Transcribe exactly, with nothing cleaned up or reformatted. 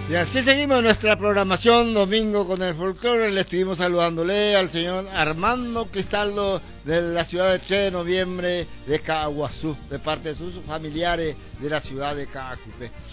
Y así seguimos nuestra programación domingo con el folclore. Le estuvimos saludándole al señor Armando Cristaldo de la ciudad de tres de noviembre de Caguazú, de parte de sus familiares de la ciudad de Caacupé.